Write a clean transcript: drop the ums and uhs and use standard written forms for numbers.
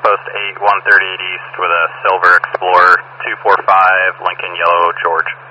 Post 8, 138 East with a Silver Explorer 245, Lincoln Yellow, George.